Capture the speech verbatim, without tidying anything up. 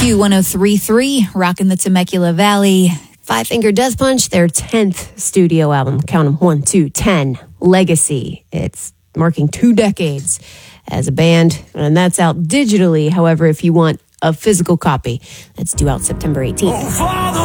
Q one oh three point three, rocking the Temecula Valley. Five Finger Death Punch, their tenth studio album. Count them, one, two, ten. Legacy. It's marking two decades as a band, and that's out digitally. However, if you want a physical copy, that's due out September eighteenth.